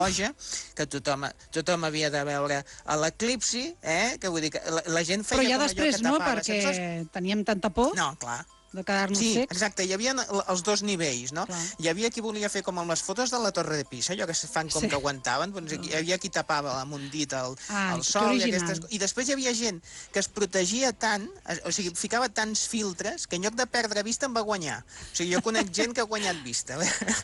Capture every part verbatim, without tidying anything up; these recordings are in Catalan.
boja, que tothom, tothom havia de veure a l'eclipsi, eh? Que vull dir que la, la gent feia Però ja com allò després, que no?, tapava perquè sensors. teníem tanta por No, clar. de quedar-nos Sí, secs. exacte, hi havia els dos nivells, no? Clar. Hi havia qui volia fer com amb les fotos de la Torre de Pisa, allò que es fan com Sí. que aguantaven, doncs hi havia qui tapava amb un dit el, Ai, el que sol i original. aquestes... I després hi havia gent que es protegia tant, o sigui, ficava tants filtres, que en lloc de perdre vista en va guanyar. O sigui, jo conec gent que ha guanyat vista.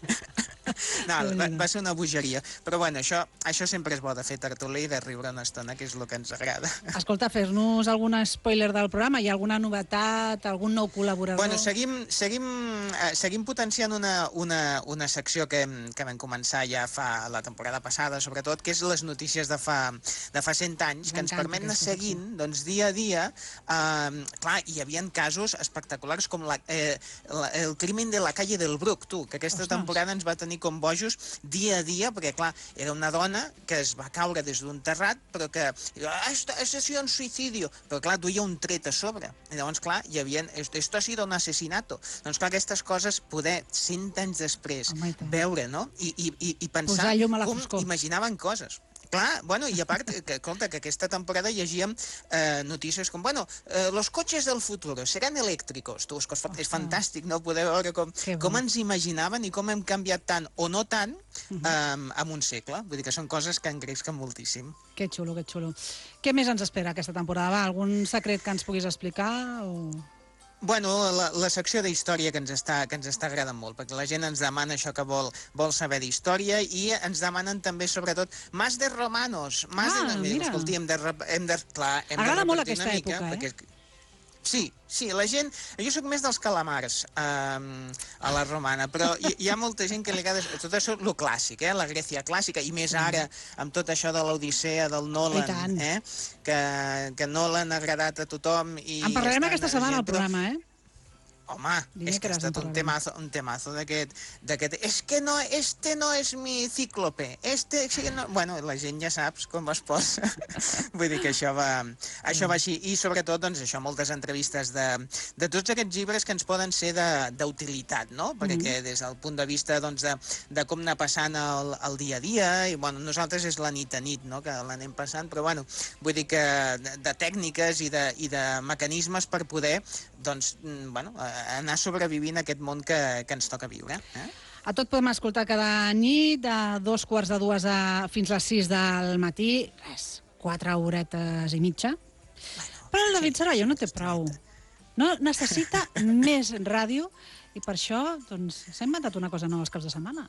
No, va, va ser una bogeria. Però bueno, això, això sempre és bo de fer tertúlia i de riure una estona, que és el que ens agrada. Escolta, fes-nos algun spoiler del programa. Hi ha alguna novetat, algun nou col·laborador? Bueno, seguim, seguim, eh, seguim potenciant una, una, una secció que, que vam començar ja fa la temporada passada, sobretot, que és les notícies de fa, de fa cent anys, que ens permet anar seguint, doncs, dia a dia. Eh, clar, hi havia casos espectaculars com la, eh, la, el crimen de la calle del Bruc, tu, que aquesta Ostres. temporada ens va tenir com bojos dia a dia, perquè, clar, era una dona que es va caure des d'un terrat, però que... Ah, esto, esto ha sido un suicidio. Però, clar, duia un tret a sobre. I llavors, clar, hi havia... Esto ha sido un asesinato. Doncs, clar, aquestes coses, poder, cent anys després, Home, veure, no? I, i, i, i pensar Posar llum a la com foscor. imaginaven coses. Clar, bueno, i a part, que, escolta, que aquesta temporada llegíem eh, notícies com, bueno, eh, los coches del futuro seran elèctricos. Tu, és, és fantàstic, no? Poder veure com, com ens imaginaven i com hem canviat tant o no tant eh, en un segle. Vull dir que són coses que engresquen moltíssim. Que xulo, que xulo. Què més ens espera aquesta temporada? Va, algun secret que ens puguis explicar? O... Bueno, la, la secció d'història que ens està que ens està agradant molt, perquè la gent ens demana això que vol vol saber d'història i ens demanen també, sobretot, más de romanos. Más Ah, de... mira. Escolti, hem de... Hem de clar, hem Agrada de molt repartir aquesta una mica, època, eh? perquè... Sí, sí, la gent... Jo sóc més dels calamars um, a la romana, però hi, hi ha molta gent que li agrada tot això, lo clàssic, eh? La Grècia clàssica, i més ara amb tot això de l'Odissea del Nolan, eh? Que, que Nolan ha agradat a tothom. I en parlarem aquesta setmana al però... programa, eh? Home, és que ha estat un temazo, un temazo d'aquest... És que no, este no és mi cíclope, este... No... Bueno, la gent ja saps com es posa. Vull dir que això va, això va així. I sobretot, doncs, això, moltes entrevistes de, de tots aquests llibres que ens poden ser d'utilitat, no? Perquè mm. des del punt de vista, doncs, de, de com anar passant el, el dia a dia, i, bueno, nosaltres és la nit a nit, no?, que l'anem passant, però, bueno, vull dir que de, de tècniques i de, i de mecanismes per poder, doncs, bueno, anar sobrevivint a aquest món que, que ens toca viure. Eh? A tot podem escoltar cada nit, de dos quarts de dues a, fins a les sis del matí. Res, quatre horetes i mitja. Bueno, però el David sí, Sarayo no té prou. No, necessita més ràdio i per això doncs, s'ha inventat una cosa nova els caps de setmana.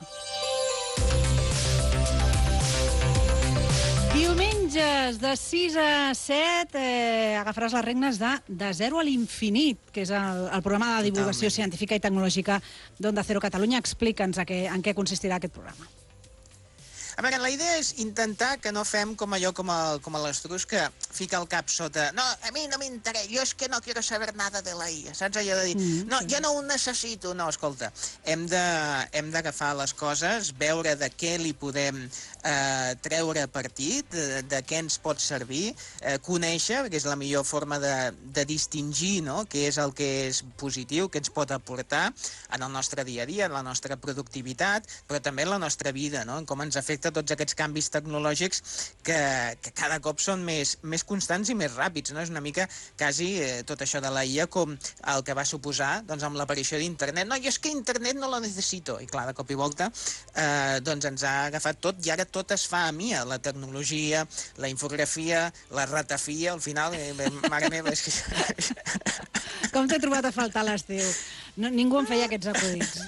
Diumenges de sis a set eh, agafaràs les regnes de De Zero a l'Infinit, que és el, el programa de divulgació Totalment. científica i tecnològica d'Onda Cero Catalunya. Explica'ns en què, en què consistirà aquest programa. A veure, la idea és intentar que no fem com allò com, el, com l'estruç que fica el cap sota. No, a mi no m'interessa, jo és que no quiero saber nada de la I A, saps allò de dir, mm, no, sí. jo no ho necessito. No, escolta, hem d'agafar les coses, veure de què li podem eh, treure partit, de, de què ens pot servir, eh, conèixer, perquè és la millor forma de, de distingir, no?, què és el que és positiu, què ens pot aportar en el nostre dia a dia, en la nostra productivitat, però també en la nostra vida, no?, en com ens afecta tots aquests canvis tecnològics que, que cada cop són més, més constants i més ràpids, no? És una mica quasi eh, tot això de la I A com el que va suposar, doncs, amb l'aparició d'internet. No, jo és que internet no la necessito. I clar, de cop i volta, eh, doncs ens ha agafat tot i ara tot es fa a mi, la tecnologia, la infografia, la ratafia, al final, eh, mare meva, és que... Com t'he trobat a faltar l'estiu? No, ningú em feia aquests acudits.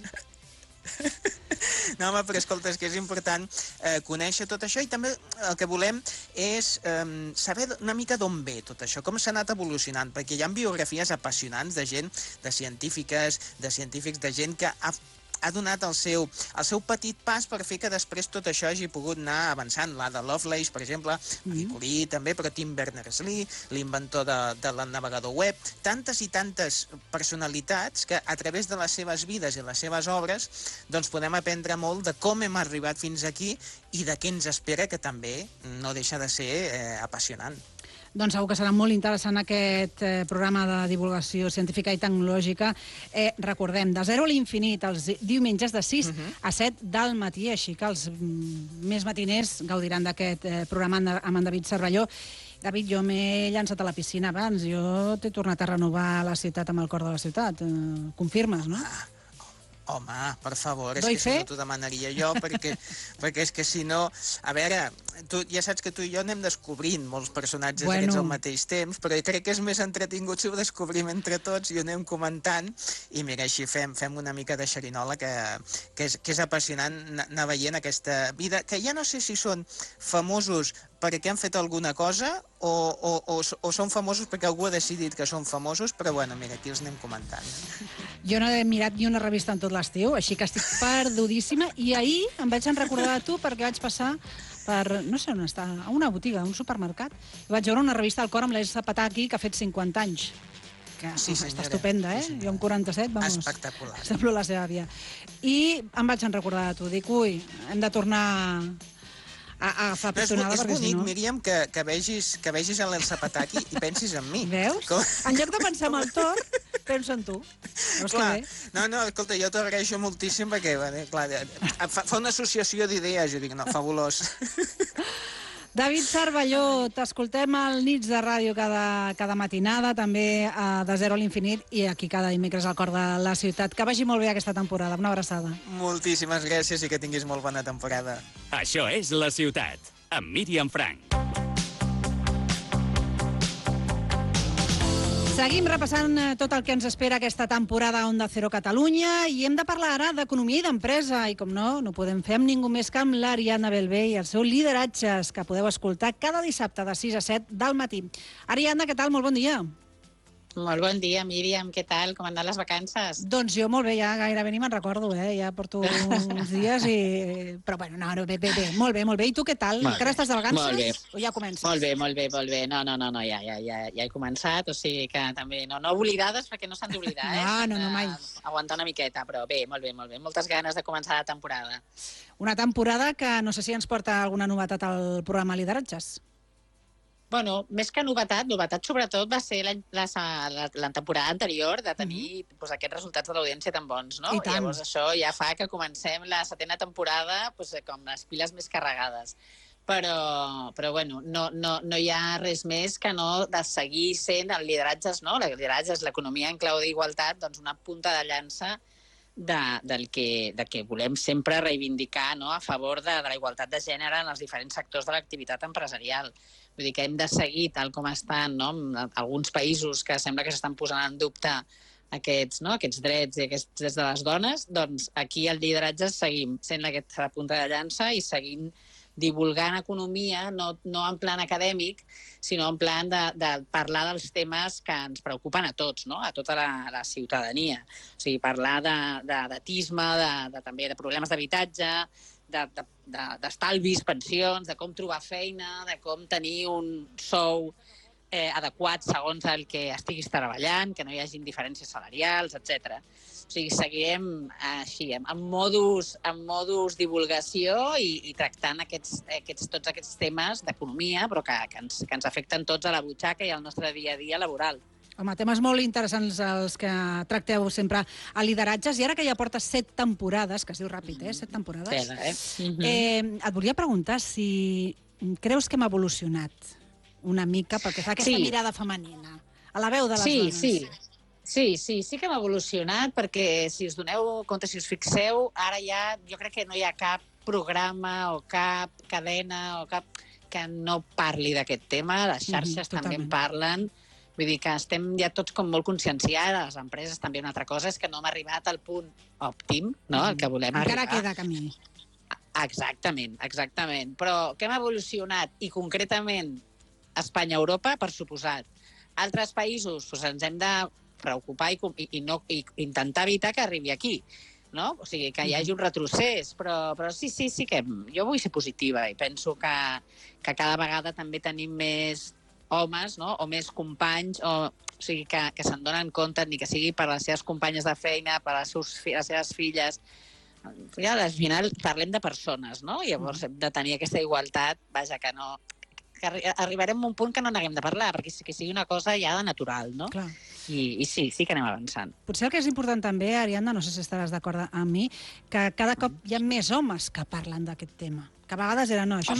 No, home, però escolta, és que és important eh, conèixer tot això i també el que volem és eh, saber una mica d'on ve tot això, com s'ha anat evolucionant, perquè hi ha biografies apassionants de gent, de científiques, de científics, de gent que ha ha donat el seu, el seu petit pas per fer que després tot això hagi pogut anar avançant. L'Ada Lovelace, per exemple, Marie Curie també, però Tim Berners-Lee, l'inventor de, de la navegador web, tantes i tantes personalitats que a través de les seves vides i les seves obres doncs podem aprendre molt de com hem arribat fins aquí i de què ens espera, que també no deixa de ser eh, apassionant. Doncs segur que serà molt interessant aquest eh, programa de divulgació científica i tecnològica. Eh, recordem, de zero a l'infinit, els diumenges de sis uh -huh. a set del matí, així que els mm, més matiners gaudiran d'aquest eh, programa amb en David Cervelló. David, jo m'he llançat a la piscina abans, jo t'he tornat a renovar la ciutat amb el cor de la ciutat. Eh, confirmes, no? Ah. Home, per favor, és Doi que fe? si no t'ho demanaria jo, perquè, perquè és que si no... A veure, tu, ja saps que tu i jo anem descobrint molts personatges Bueno. aquests al mateix temps, però crec que és més entretingut si ho descobrim entre tots i ho anem comentant, i mira, així fem, fem una mica de xerinola, que, que, és, que és apassionant anar veient aquesta vida, que ja no sé si són famosos perquè han fet alguna cosa o, o, o, o són famosos perquè algú ha decidit que són famosos, però bueno, mira, aquí els anem comentant. Jo no he mirat ni una revista en tot l'estiu, així que estic perdudíssima, i ahir em vaig en recordar de tu perquè vaig passar per, no sé on està, a una botiga, a un supermercat, i vaig veure una revista al cor amb l'Elsa Pataki, que ha fet cinquanta anys. Que Sí, està senyora. estupenda, eh? Sí, senyora. Jo amb quaranta-set, vamos, Espectacular. semblo la seva àvia. I em vaig en recordar de tu, dic, ui, hem de tornar a, a agafar No, és, bo- pistonada, és perquè si bonic, no... Míriam, que, que vegis, que vegis en l'Elsa Pataki i pensis en mi. Veus? Com... En lloc de pensar en el Thor, penso en tu. Veus que Clar, bé? no, no, escolta, jo t'ho agraeixo moltíssim perquè, bueno, clar, fa, fa una associació d'idees, jo dic, no, fabulós. David Cervelló, t'escoltem al Nits de Ràdio cada, cada matinada, també a De Zero a l'Infinit, i aquí cada dimecres al cor de la ciutat. Que vagi molt bé aquesta temporada. Una abraçada. Moltíssimes gràcies i que tinguis molt bona temporada. Això és La Ciutat, amb Míriam Frank. Seguim repassant eh, tot el que ens espera aquesta temporada a Onda Cero Catalunya, i hem de parlar ara d'economia i d'empresa, i com no, no podem fer amb ningú més que amb l'Ariadna Bellvei i el seu Lideratges, que podeu escoltar cada dissabte de sis a set del matí. Ariadna, què tal? Molt bon dia. Molt bon dia, Míriam. Què tal? Com han anat les vacances? Doncs jo molt bé, ja gairebé ni me'n recordo, eh? Ja porto uns dies i... Però bueno, no, no, bé, bé, bé, molt bé, molt bé. I tu què tal? Molt Encara bé. estàs de vacances? Molt bé. O ja comences? Molt bé, molt bé, molt bé. No, no, no, no ja, ja, ja, ja he començat, o sigui que també no, no oblidades, perquè no s'han d'oblidar, eh? No, no, no, S'han de mai. Aguantar una miqueta, però bé, molt bé, molt bé. Moltes ganes de començar la temporada. Una temporada que no sé si ens porta alguna novetat al programa Lideratges. Bueno, més que novetat, novetat sobretot va ser la, la, la, la temporada anterior de tenir mm -hmm. pues, aquests resultats de l'audiència tan bons, no? I tant. Llavors això ja fa que comencem la setena temporada pues, com les piles més carregades. Però, però bueno, no, no, no hi ha res més que no de seguir sent el lideratges, no? El lideratge és l'economia en clau d'igualtat, doncs una punta de llança de, del que, de que volem sempre reivindicar, no? A favor de, de la igualtat de gènere en els diferents sectors de l'activitat empresarial. Vull dir que hem de seguir tal com estan, no? Alguns països que sembla que s'estan posant en dubte aquests, no? aquests drets i aquests drets de les dones, doncs aquí al lideratge seguim sent aquesta punta de llança i seguint divulgant economia, no, no en plan acadèmic, sinó en plan de, de parlar dels temes que ens preocupen a tots, no? A tota la, la ciutadania. O sigui, parlar d'edatisme, de, de, de, també de problemes d'habitatge, d'estalvis, de, de, pensions, de com trobar feina, de com tenir un sou eh, adequat segons el que estiguis treballant, que no hi hagi diferències salarials, etcètera. O sigui, seguirem així, amb, amb, modus, amb modus divulgació i, i tractant aquests, aquests, tots aquests temes d'economia, però que, que, ens, que ens afecten tots a la butxaca i al nostre dia a dia laboral. Home, temes molt interessants els que tracteu sempre a Lideratges, i ara que ja portes set temporades, que es diu ràpid, eh? Set temporades. Tela, eh? Mm-hmm. eh? Et volia preguntar si creus que hem evolucionat una mica perquè fa aquesta sí. mirada femenina, a la veu de les sí, dones. Sí, sí. Sí, sí, sí que hem evolucionat, perquè si us doneu compte, si us fixeu, ara ja jo crec que no hi ha cap programa o cap cadena o cap que no parli d'aquest tema. Les xarxes mm, també en parlen. Vull dir que estem ja tots com molt conscienciades, les empreses també. Una altra cosa és que no hem arribat al punt òptim, no?, al que volem Encara arribar. queda camí. Exactament, exactament. Però que hem evolucionat, i concretament Espanya-Europa, per suposat. Altres països, doncs ens hem de preocupar i, i, i, no, i intentar evitar que arribi aquí, no? O sigui, que hi hagi un retrocés, però, però sí, sí, sí que jo vull ser positiva i penso que, que cada vegada també tenim més homes, no?, o més companys, o, o sigui, que, que se'n donen compte, ni que sigui per les seves companyes de feina, per les, seus, les seves filles. Ja, al final parlem de persones, no? Llavors hem de tenir aquesta igualtat, vaja, que no... que arri arribarem a un punt que no n'haguem de parlar, perquè que sigui una cosa ja de natural, no? Clar. I, I sí, sí que anem avançant. Potser el que és important també, Ariadna, no sé si estaràs d'acord amb mi, que cada cop hi ha més homes que parlen d'aquest tema. Que a vegades era, no, això